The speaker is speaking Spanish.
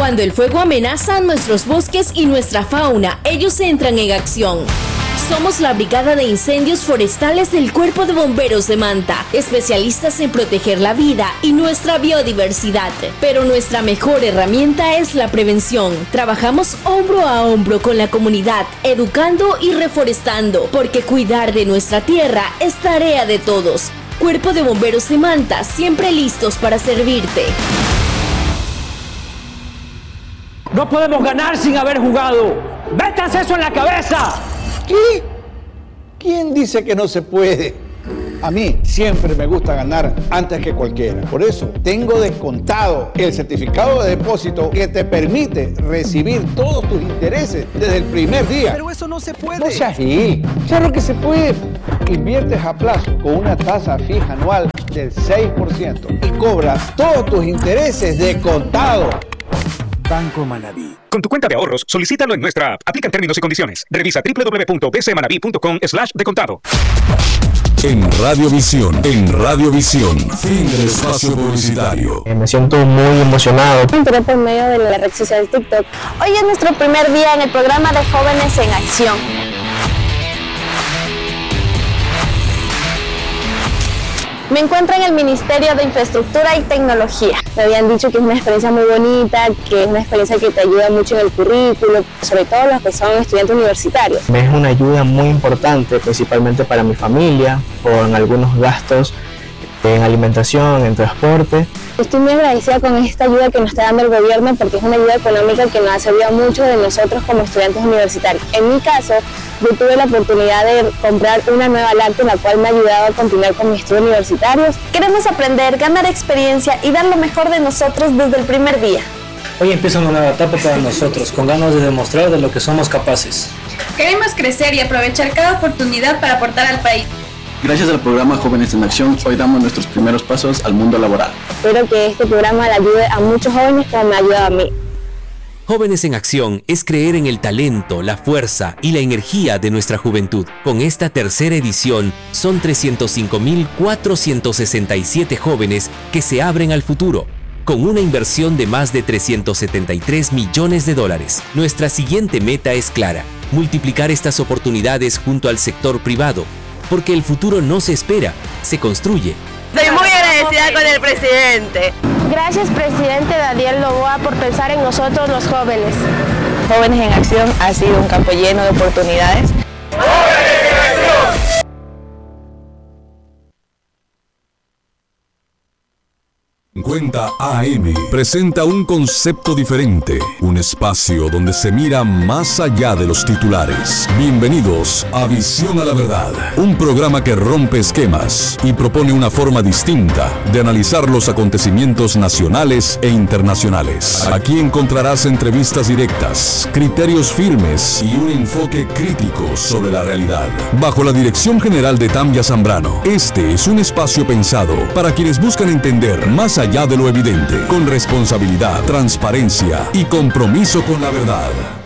Cuando el fuego amenaza nuestros bosques y nuestra fauna, ellos entran en acción. Somos la Brigada de Incendios Forestales del Cuerpo de Bomberos de Manta, especialistas en proteger la vida y nuestra biodiversidad. Pero nuestra mejor herramienta es la prevención. Trabajamos hombro a hombro con la comunidad, educando y reforestando, porque cuidar de nuestra tierra es tarea de todos. Cuerpo de Bomberos de Manta, siempre listos para servirte. No podemos ganar sin haber jugado. ¡Métanse eso en la cabeza! ¿Qué? ¿Quién dice que no se puede? A mí siempre me gusta ganar antes que cualquiera. Por eso tengo Descontado, el certificado de depósito que te permite recibir todos tus intereses desde el primer día. Pero eso no se puede. No seas así. Claro que se puede. Inviertes a plazo con una tasa fija anual del 6% y cobras todos tus intereses de contado. Banco Manaví. Con tu cuenta de ahorros, solicítalo en nuestra app. Aplican términos y condiciones. Revisa www.bcmanaví.com/descontado. En Radiovisión, fin del espacio publicitario. Me siento muy emocionado. Me enteré por medio de la red social TikTok. Hoy es nuestro primer día en el programa de Jóvenes en Acción. Me encuentro en el Ministerio de Infraestructura y Tecnología. Me habían dicho que es una experiencia muy bonita, que es una experiencia que te ayuda mucho en el currículo, sobre todo los que son estudiantes universitarios. Me es una ayuda muy importante, principalmente para mi familia, con algunos gastos en alimentación, en transporte. Estoy muy agradecida con esta ayuda que nos está dando el gobierno porque es una ayuda económica que nos ha servido mucho de nosotros como estudiantes universitarios. En mi caso, yo tuve la oportunidad de comprar una nueva laptop, la cual me ha ayudado a continuar con mis estudios universitarios. Queremos aprender, ganar experiencia y dar lo mejor de nosotros desde el primer día. Hoy empieza una nueva etapa para nosotros, con ganas de demostrar de lo que somos capaces. Queremos crecer y aprovechar cada oportunidad para aportar al país. Gracias al programa Jóvenes en Acción, hoy damos nuestros primeros pasos al mundo laboral. Espero que este programa le ayude a muchos jóvenes como me ha ayudado a mí. Jóvenes en Acción es creer en el talento, la fuerza y la energía de nuestra juventud. Con esta tercera edición, son 305.467 jóvenes que se abren al futuro, con una inversión de más de $373 millones. Nuestra siguiente meta es clara: multiplicar estas oportunidades junto al sector privado, porque el futuro no se espera, se construye. Estoy muy agradecida con el presidente. Gracias, presidente Daniel Noboa, por pensar en nosotros los jóvenes. Jóvenes en Acción ha sido un campo lleno de oportunidades. ¡Jóvenes en Acción! Cuenta AM presenta un concepto diferente, un espacio donde se mira más allá de los titulares. Bienvenidos a Visión a la Verdad, un programa que rompe esquemas y propone una forma distinta de analizar los acontecimientos nacionales e internacionales. Aquí encontrarás entrevistas directas, criterios firmes y un enfoque crítico sobre la realidad. Bajo la dirección general de Tambia Zambrano, este es un espacio pensado para quienes buscan entender más allá de lo evidente, con responsabilidad, transparencia y compromiso con la verdad.